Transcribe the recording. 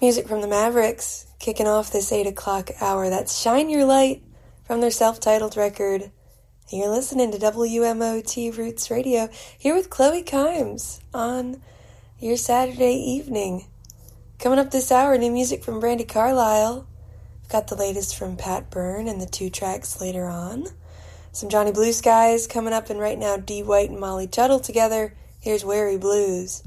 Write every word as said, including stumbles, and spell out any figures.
Music from the Mavericks, kicking off this eight o'clock hour. That's Shine Your Light from their self-titled record. You're listening to W M O T Roots Radio, here with Chloe Kimes on your Saturday evening. Coming up this hour, new music from Brandi Carlile. We've got the latest from Pat Byrne and the two tracks later on. Some Johnny Blue Skies coming up, and right now D. White and Molly Tuttle together. Here's Wary Blues.